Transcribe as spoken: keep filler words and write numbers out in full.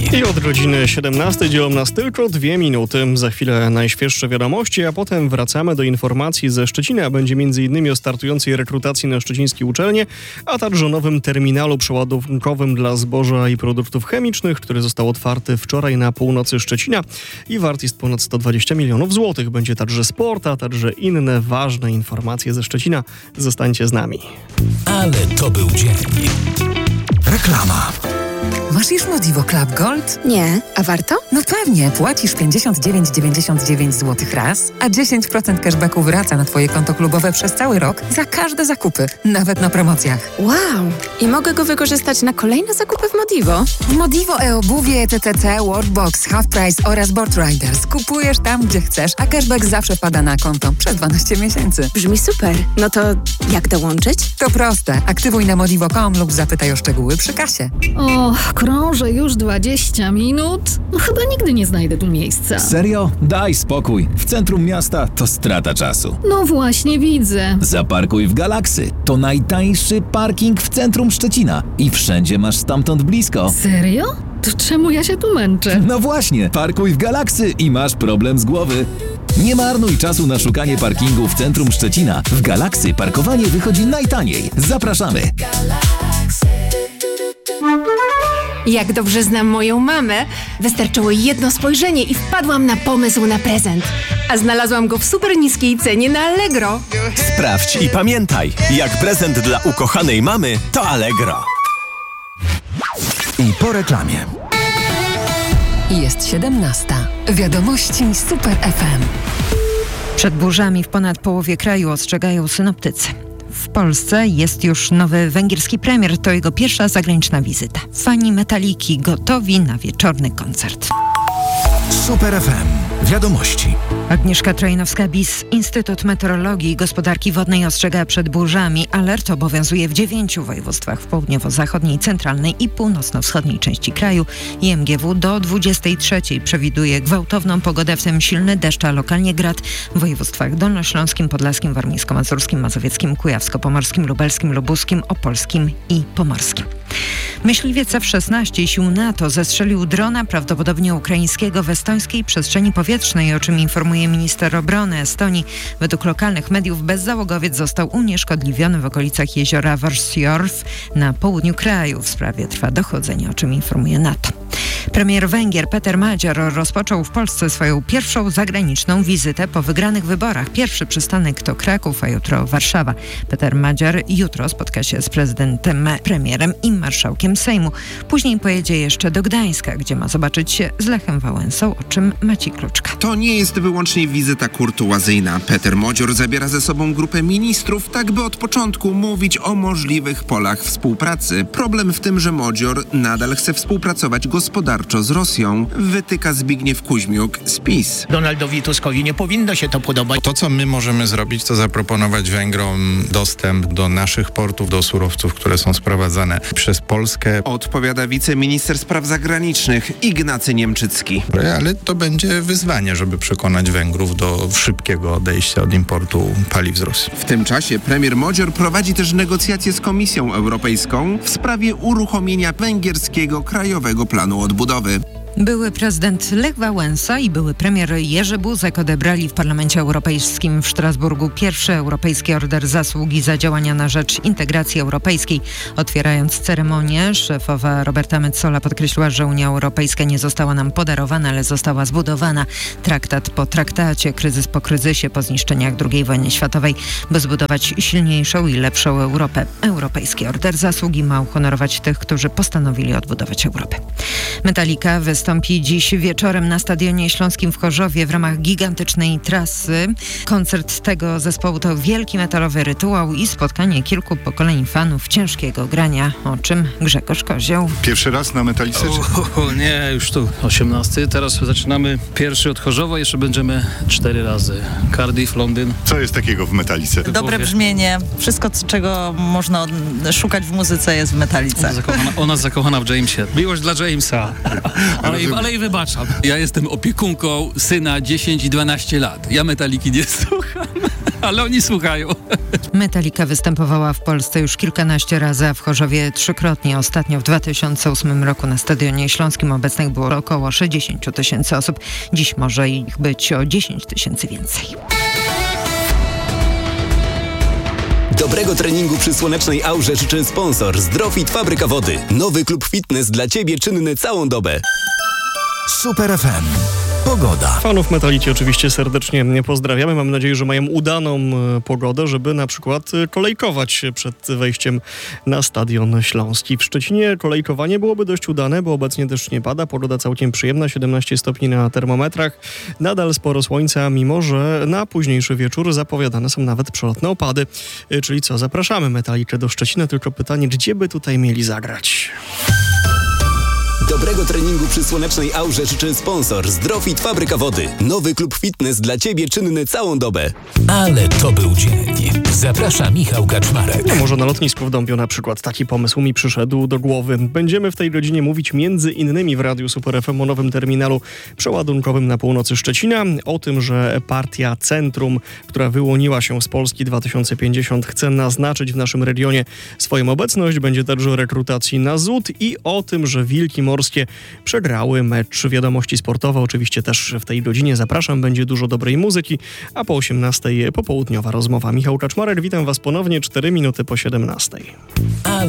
I od godziny siedemnastej dzielą nas tylko dwie minuty. Za chwilę najświeższe wiadomości, a potem wracamy do informacji ze Szczecina. Będzie między innymi o startującej rekrutacji na szczecińskie uczelnie, a także o nowym terminalu przeładunkowym dla zboża i produktów chemicznych, który został otwarty wczoraj na północy Szczecina i wart jest ponad sto dwadzieścia milionów złotych. Będzie także sport, a także inne ważne informacje ze Szczecina. Zostańcie z nami. Ale to był dzień. Reklama. Masz już Modivo Club Gold? Nie. A warto? No pewnie. Płacisz pięćdziesiąt dziewięć dziewięćdziesiąt dziewięć złotych raz, a dziesięć procent cashbacku wraca na Twoje konto klubowe przez cały rok za każde zakupy, nawet na promocjach. Wow! I mogę go wykorzystać na kolejne zakupy w Modivo? W Modivo e-obuwie, T T C, Workbox, Half Price oraz Board Riders. Kupujesz tam, gdzie chcesz, a cashback zawsze wpada na konto przez dwanaście miesięcy. Brzmi super. No to jak dołączyć? To proste. Aktywuj na modivo kropka com lub zapytaj o szczegóły przy kasie. O, krążę już dwadzieścia minut? No chyba nigdy nie znajdę tu miejsca. Serio? Daj spokój. W centrum miasta to strata czasu. No właśnie widzę. Zaparkuj w Galaxy. To najtańszy parking w centrum Szczecina. I wszędzie masz stamtąd blisko. Serio? To czemu ja się tu męczę? No właśnie, parkuj w Galaxy i masz problem z głowy. Nie marnuj czasu na szukanie parkingu w centrum Szczecina. W Galaxy parkowanie wychodzi najtaniej. Zapraszamy. Jak dobrze znam moją mamę, wystarczyło jedno spojrzenie i wpadłam na pomysł na prezent. A znalazłam go w super niskiej cenie na Allegro. Sprawdź i pamiętaj, jak prezent dla ukochanej mamy, to Allegro. I po reklamie. Jest siedemnasta. Wiadomości Super F M. Przed burzami w ponad połowie kraju ostrzegają synoptycy. W Polsce jest już nowy węgierski premier. To jego pierwsza zagraniczna wizyta. Fani Metaliki gotowi na wieczorny koncert. Super F M. Wiadomości. Agnieszka Trojnowska-Bis. Instytut Meteorologii i Gospodarki Wodnej ostrzega przed burzami. Alert obowiązuje w dziewięciu województwach w południowo-zachodniej, centralnej i północno-wschodniej części kraju. I M G W do dwudziestej trzeciej przewiduje gwałtowną pogodę, w tym silny deszcz, a lokalnie grad w województwach dolnośląskim, podlaskim, warmińsko-mazurskim, mazowieckim, kujawsko-pomorskim, lubelskim, lubuskim, opolskim i pomorskim. Myśliwiec F szesnaście sił NATO zestrzelił drona, prawdopodobnie ukraińskiego, w estońskiej przestrzeni powietrznej, o czym informuje minister obrony Estonii. Według lokalnych mediów bezzałogowiec został unieszkodliwiony w okolicach jeziora Varsjorf na południu kraju. W sprawie trwa dochodzenie, o czym informuje NATO. Premier Węgier Peter Magyar rozpoczął w Polsce swoją pierwszą zagraniczną wizytę po wygranych wyborach. Pierwszy przystanek to Kraków, a jutro Warszawa. Peter Magyar jutro spotka się z prezydentem, premierem i marszałkiem Sejmu. Później pojedzie jeszcze do Gdańska, gdzie ma zobaczyć się z Lechem Wałęsą, o czym Maciej Kluczka. To nie jest wyłącznie wizyta kurtuazyjna. Peter Magyar zabiera ze sobą grupę ministrów, tak by od początku mówić o możliwych polach współpracy. Problem w tym, że Magyar nadal chce współpracować gospodarczo z Rosją, wytyka Zbigniew Kuźmiuk z PiS. Donaldowi Tuskowi nie powinno się to podobać. To, co my możemy zrobić, to zaproponować Węgrom dostęp do naszych portów, do surowców, które są sprowadzane przez Polskę. Odpowiada wiceminister spraw zagranicznych Ignacy Niemczycki. Ale to będzie wyzwanie, żeby przekonać Węgrów do szybkiego odejścia od importu paliw z Rosji. W tym czasie premier Magyar prowadzi też negocjacje z Komisją Europejską w sprawie uruchomienia węgierskiego Krajowego Planu Odbudowy. Były prezydent Lech Wałęsa i były premier Jerzy Buzek odebrali w Parlamencie Europejskim w Strasburgu pierwszy Europejski Order Zasługi za działania na rzecz integracji europejskiej. Otwierając ceremonię, szefowa Roberta Metsola podkreśliła, że Unia Europejska nie została nam podarowana, ale została zbudowana. Traktat po traktacie, kryzys po kryzysie, po zniszczeniach drugiej wojny światowej, by zbudować silniejszą i lepszą Europę. Europejski Order Zasługi ma uhonorować tych, którzy postanowili odbudować Europę. Metallica wystąpi dziś wieczorem na Stadionie Śląskim w Chorzowie w ramach gigantycznej trasy. Koncert tego zespołu to wielki metalowy rytuał i spotkanie kilku pokoleń fanów ciężkiego grania, o czym Grzegorz Kozioł. Pierwszy raz na Metallice? O, o, nie, już tu osiemnasty. Teraz zaczynamy pierwszy od Chorzowa, jeszcze będziemy cztery razy. Cardiff, Londyn. Co jest takiego w Metallice? Dobre brzmienie. Wszystko, czego można szukać w muzyce, jest w Metallice. Ona zakochana, ona zakochana w Jamesie. Miłość dla Jamesa. ale, ale i wybaczam. Ja jestem opiekunką syna dziesięć i dwanaście lat. Ja Metaliki nie słucham, ale oni słuchają. Metallica występowała w Polsce już kilkanaście razy, a w Chorzowie trzykrotnie. Ostatnio w dwa tysiące ósmym roku na Stadionie Śląskim obecnych było około sześćdziesiąt tysięcy osób. Dziś może ich być o dziesięć tysięcy więcej. Dobrego treningu przy słonecznej aurze życzy sponsor Zdrofit Fabryka Wody. Nowy klub fitness dla Ciebie czynny całą dobę. Super F M. Pogoda. Fanów Metaliki oczywiście serdecznie pozdrawiamy. Mam nadzieję, że mają udaną pogodę, żeby na przykład kolejkować przed wejściem na Stadion Śląski. W Szczecinie kolejkowanie byłoby dość udane, bo obecnie deszcz nie pada. Pogoda całkiem przyjemna, siedemnaście stopni na termometrach. Nadal sporo słońca, mimo że na późniejszy wieczór zapowiadane są nawet przelotne opady. Czyli co, zapraszamy Metalikę do Szczecina, tylko pytanie, gdzie by tutaj mieli zagrać? Dobrego treningu przy słonecznej aurze życzy sponsor Zdrofit Fabryka Wody. Nowy klub fitness dla Ciebie czynny całą dobę. Ale to był dzień. Zaprasza Michał Kaczmarek. No może na lotnisku w Dąbiu na przykład. Taki pomysł mi przyszedł do głowy. Będziemy w tej godzinie mówić między innymi w Radiu Super F M o nowym terminalu przeładunkowym na północy Szczecina. O tym, że partia Centrum, która wyłoniła się z Polski dwa tysiące pięćdziesiąt, chce naznaczyć w naszym regionie swoją obecność. Będzie także o rekrutacji na zód i o tym, że Wilki Morskie przegrały mecz. Wiadomości sportowe oczywiście też w tej godzinie. Zapraszam, będzie dużo dobrej muzyki, a po osiemnastej popołudniowa rozmowa. Michał Kaczmarek, witam Was ponownie, cztery minuty po siedemnastej.